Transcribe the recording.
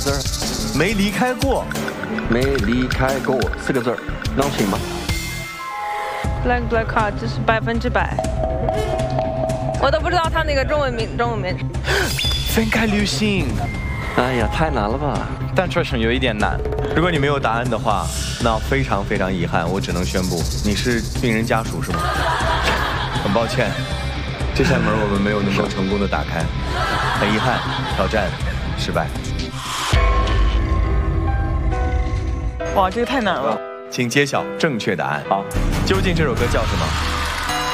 字儿， 没离开过， 没离开过4个字儿，能行吗 ？Black Heart 这是100%，我都不知道他那个中文名。 分开旅行。 哎呀，太难了吧？ 但确实有一点难。如果你没有答案的话，那非常非常遗憾，我只能宣布你是病人家属是吗？很抱歉，这扇门我们没有能够成功的打开，很遗憾，挑战失败。 哇，这个太难了。 请揭晓正确答案。 好， 究竟这首歌叫什么？